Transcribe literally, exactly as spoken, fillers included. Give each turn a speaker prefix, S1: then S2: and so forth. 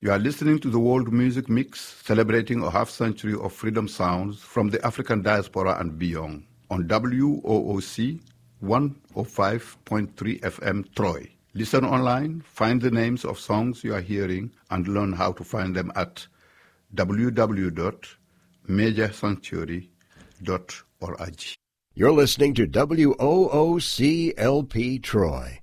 S1: You are listening to the World Music Mix, celebrating a half-century of freedom sounds from the African diaspora and beyond, on W O O C one oh five point three F M Troy. Listen online, find the names of songs you are hearing, and learn how to find them at w w w dot major sanctuary dot org.
S2: You're listening to W O O C L P Troy,